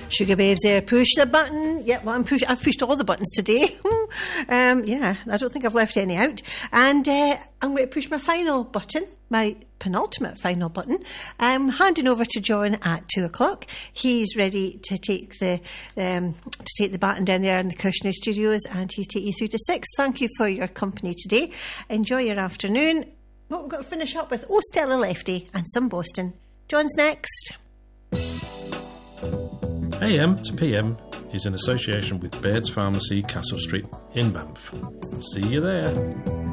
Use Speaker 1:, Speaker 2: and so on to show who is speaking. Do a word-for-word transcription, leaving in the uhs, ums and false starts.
Speaker 1: Sugar Babes there, push the button. Yep, well, I'm push- I've pushed all the buttons today. um, yeah, I don't think I've left any out. And uh, I'm going to push my final button, my penultimate final button. I'm handing over to John at two o'clock. He's ready to take the um, to take the baton down there in the Cushionary Studios, and he's taking you through to six. Thank you for your company today. Enjoy your afternoon. What we've got to finish up with, Oh Stella Lefty and some Boston. John's next.
Speaker 2: A M to P M is in association with Baird's Pharmacy, Castle Street in Banff. See you there.